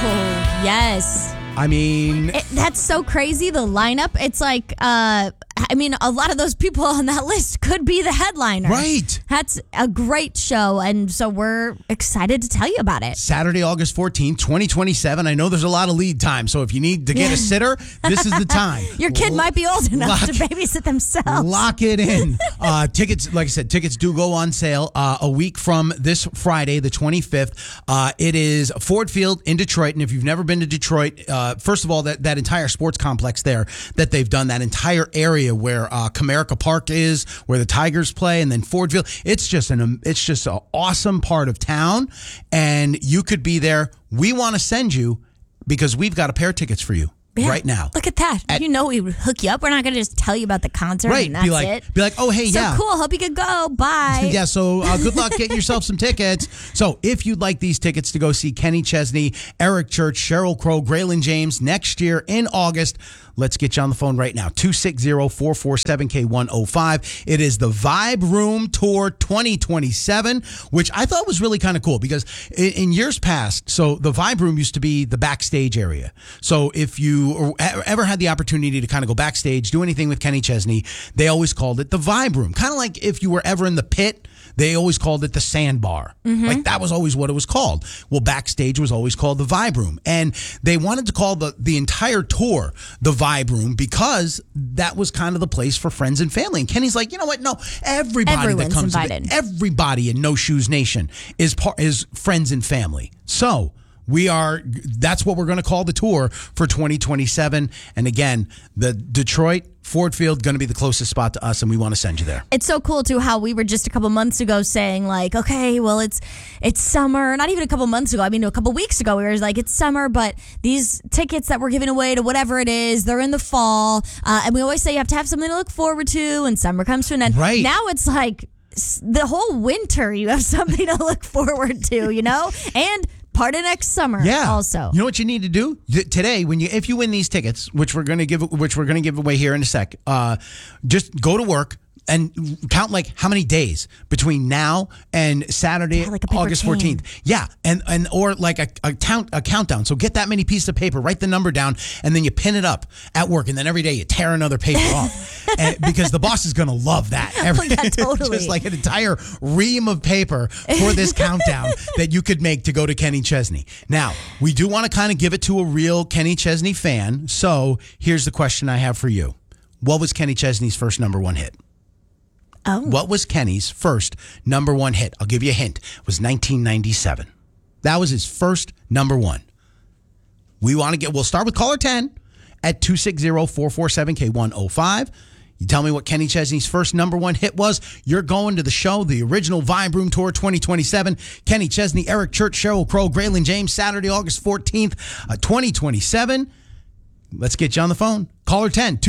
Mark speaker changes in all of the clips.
Speaker 1: yes.
Speaker 2: I mean,
Speaker 1: That's so crazy. The lineup, it's like, a lot of those people on that list could be the headliner.
Speaker 2: right.
Speaker 1: That's a great show, and so we're excited to tell you about it.
Speaker 2: Saturday, August 14th, 2027. I know there's a lot of lead time, so if you need to get a sitter, this is the time.
Speaker 1: Your kid might be old enough to
Speaker 2: Lock-
Speaker 1: babysit themselves.
Speaker 2: Lock it in. Tickets, like I said, tickets do go on sale a week from this Friday, the 25th. It is Ford Field in Detroit, and if you've never been to Detroit, first of all, that entire sports complex there that they've done, that entire area where Comerica Park is, where the Tigers play, and then Ford Field, it's just an awesome part of town, and you could be there. We want to send you because we've got a pair of tickets for you.
Speaker 1: Yeah,
Speaker 2: right now.
Speaker 1: Look at that. We would hook you up. We're not going to just tell you about the concert
Speaker 2: Right.
Speaker 1: and that's it.
Speaker 2: Be like, oh, hey,
Speaker 1: So
Speaker 2: yeah.
Speaker 1: cool. Hope you could go. Bye.
Speaker 2: Yeah, so good luck getting yourself some tickets. So if you'd like these tickets to go see Kenny Chesney, Eric Church, Sheryl Crow, Graylin James next year in August, let's get you on the phone right now. 260-447-K105. It is the Vibe Room Tour 2027, which I thought was really kind of cool because in years past, so the Vibe Room used to be the backstage area. So if you ever had the opportunity to kind of go backstage, do anything with Kenny Chesney, they always called it the Vibe Room. Kind of like if you were ever in the pit, they always called it the Sandbar. Like that was always what it was called. Well, backstage was always called the Vibe Room. And they wanted to call the entire tour the Vibe Room because that was kind of the place for friends and family. And Kenny's like, you know what? No, everybody that comes
Speaker 1: invited.
Speaker 2: Everybody in No Shoes Nation is friends and family. So that's what we're going to call the tour for 2027. And again, the Detroit Ford Field going to be the closest spot to us, and we want to send you there.
Speaker 1: It's so cool too how we were just a couple months ago saying like, okay, well it's summer. Not even a couple months ago. I mean, a couple weeks ago we were like, it's summer, but these tickets that we're giving away to whatever it is, they're in the fall, and we always say you have to have something to look forward to, and summer comes to an end.
Speaker 2: Right
Speaker 1: now, it's like the whole winter you have something to look forward to, and part of next summer.
Speaker 2: Yeah.
Speaker 1: Also,
Speaker 2: you know what you need to do today if you win these tickets, which we're going to give away here in a sec. Just go to work and count like how many days between now and Saturday,
Speaker 1: like a paper
Speaker 2: August
Speaker 1: chain.
Speaker 2: 14th. Yeah, and or like a countdown. So get that many pieces of paper, write the number down, and then you pin it up at work. And then every day you tear another paper off, because the boss is going to love that.
Speaker 1: Yeah, totally.
Speaker 2: Just like an entire ream of paper for this countdown that you could make to go to Kenny Chesney. Now, we do want to kind of give it to a real Kenny Chesney fan. So here's the question I have for you: what was Kenny Chesney's first number one hit?
Speaker 1: Oh.
Speaker 2: What was Kenny's first number one hit? I'll give you a hint. It was 1997. That was his first number one. We'll start with caller 10 at 260-447-K105. You tell me what Kenny Chesney's first number one hit was. You're going to the show, the original Vibe Room Tour 2027. Kenny Chesney, Eric Church, Sheryl Crow, Graylin James, Saturday, August 14th, 2027. Let's get you on the phone. Caller 10,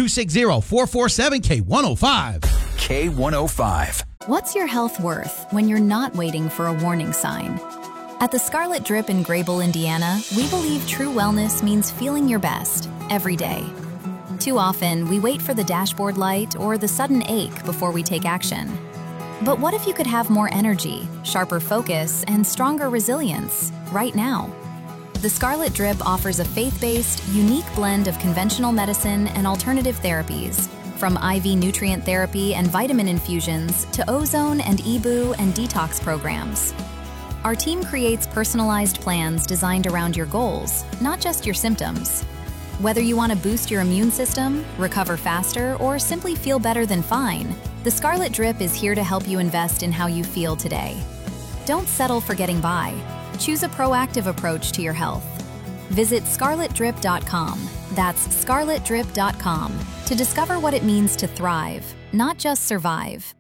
Speaker 2: 260-447-K105.
Speaker 3: K105.
Speaker 4: What's your health worth when you're not waiting for a warning sign? At the Scarlet Drip in Grable, Indiana, we believe true wellness means feeling your best every day. Too often, we wait for the dashboard light or the sudden ache before we take action. But what if you could have more energy, sharper focus, and stronger resilience right now? The Scarlet Drip offers a faith-based, unique blend of conventional medicine and alternative therapies, from IV nutrient therapy and vitamin infusions to ozone and EBOO and detox programs. Our team creates personalized plans designed around your goals, not just your symptoms. Whether you want to boost your immune system, recover faster, or simply feel better than fine, the Scarlet Drip is here to help you invest in how you feel today. Don't settle for getting by. Choose a proactive approach to your health. Visit scarletdrip.com. That's scarletdrip.com to discover what it means to thrive, not just survive.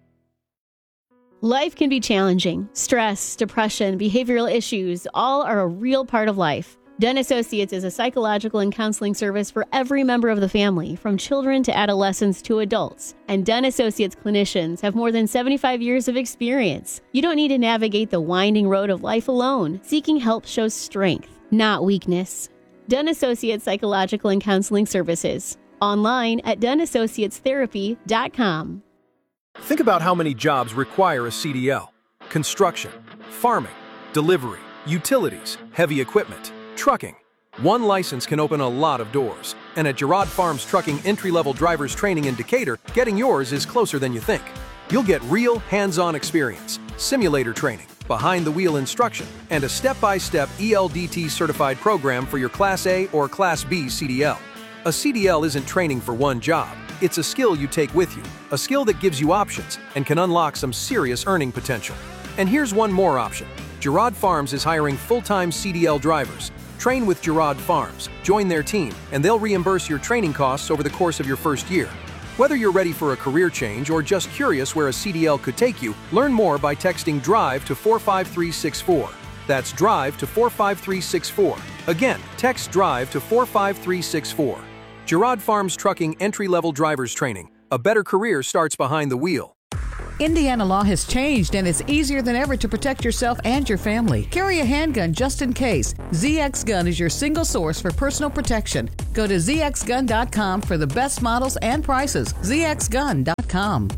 Speaker 5: Life can be challenging. Stress, depression, behavioral issues, all are a real part of life. Dunn Associates is a psychological and counseling service for every member of the family, from children to adolescents to adults. And Dunn Associates clinicians have more than 75 years of experience. You don't need to navigate the winding road of life alone. Seeking help shows strength, not weakness. Dunn Associates Psychological and Counseling Services. Online at DunnAssociatesTherapy.com.
Speaker 6: Think about how many jobs require a CDL. Construction, farming, delivery, utilities, heavy equipment, trucking. One license can open a lot of doors. And at Girard Farms Trucking entry-level drivers training in Decatur, getting yours is closer than you think. You'll get real hands-on experience, simulator training, behind-the-wheel instruction, and a step-by-step ELDT certified program for your Class A or Class B CDL. A CDL isn't training for one job. It's a skill you take with you, a skill that gives you options and can unlock some serious earning potential. And here's one more option. Girard Farms is hiring full-time CDL drivers. Train with Girard Farms, join their team, and they'll reimburse your training costs over the course of your first year. Whether you're ready for a career change or just curious where a CDL could take you, learn more by texting DRIVE to 45364. That's DRIVE to 45364. Again, text DRIVE to 45364. Girard Farms Trucking entry-level drivers training. A better career starts behind the wheel.
Speaker 7: Indiana law has changed, and it's easier than ever to protect yourself and your family. Carry a handgun just in case. ZX Gun is your single source for personal protection. Go to zxgun.com for the best models and prices. zxgun.com.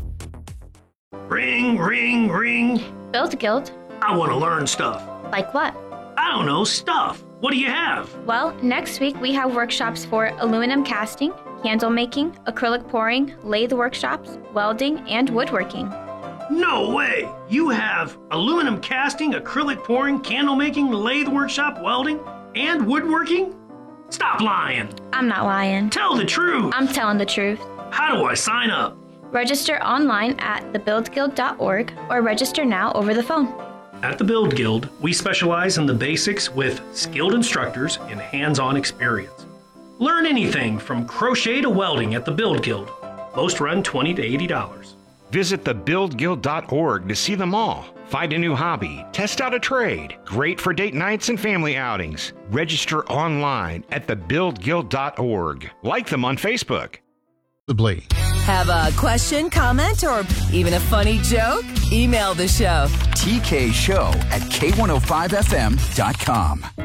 Speaker 8: Ring, ring, ring.
Speaker 9: Build Guild.
Speaker 8: I want to learn stuff.
Speaker 9: Like what?
Speaker 8: I don't know, stuff. What do you have?
Speaker 9: Well, next week we have workshops for aluminum casting, candle making, acrylic pouring, lathe workshops, welding, and woodworking.
Speaker 8: No way! You have aluminum casting, acrylic pouring, candle making, lathe workshop, welding, and woodworking? Stop lying!
Speaker 9: I'm not lying.
Speaker 8: Tell the truth!
Speaker 9: I'm telling the truth.
Speaker 8: How do I sign up?
Speaker 9: Register online at thebuildguild.org or register now over the phone.
Speaker 8: At the Build Guild, we specialize in the basics with skilled instructors and hands-on experience. Learn anything from crochet to welding at the Build Guild. Most run $20 to $80.
Speaker 10: Visit thebuildguild.org to see them all. Find a new hobby, test out a trade. Great for date nights and family outings. Register online at thebuildguild.org. Like them on Facebook.
Speaker 11: Have a question, comment, or even a funny joke? Email the show.
Speaker 3: TK Show at K105FM.com.